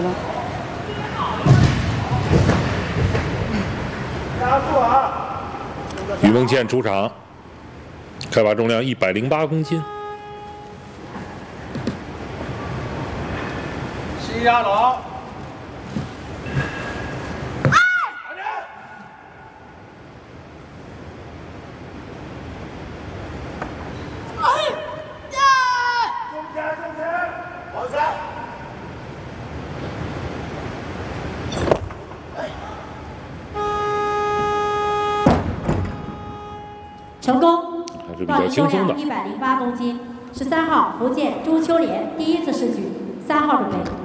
了。 加速啊！ 于梦倩出场，开把重量108公斤。 吸压牢。 成功， 还是比较轻松的。 108公斤，13号福建朱秋莲第一次试举3号准备。